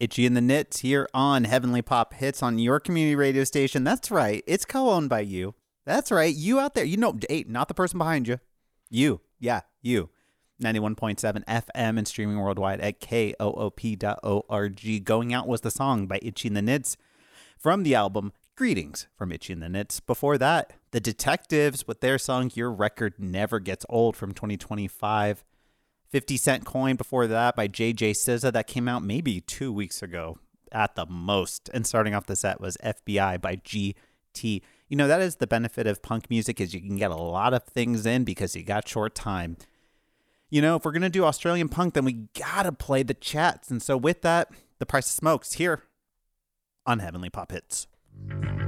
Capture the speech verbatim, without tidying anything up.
Itchy and the Knits here on Heavenly Pop Hits on your community radio station. That's right. It's co-owned by you. That's right. You out there. You know, hey, not the person behind you. You. Yeah, you. ninety-one point seven F M and streaming worldwide at K O O P dot org. Going Out was the song by Itchy and the Knits from the album Greetings from Itchy and the Knits. Before that, The Detectives with their song Your Record Never Gets Old from twenty twenty-five. fifty Cent Coin before that by J J S Z A. That came out maybe two weeks ago at the most. And starting off the set was F B I by G T. You know, that is the benefit of punk music, is you can get a lot of things in because you got short time. You know, if we're going to do Australian punk, then we got to play the chats. And so with that, The Price of Smokes here on Heavenly Pop Hits.